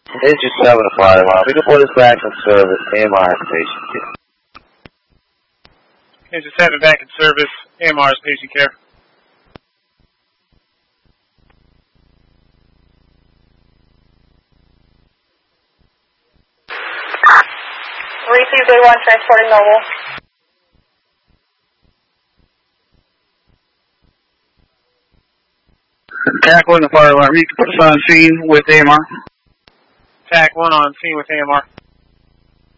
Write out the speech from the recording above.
This is 7 to fire alarm. We can put us back in service. AMR has patient care. This is 7 back in service. AMR has patient care. Received A1 transporting Noble. TAC 1 to fire alarm. You can put us on scene with AMR. TAC 1 on scene with AMR.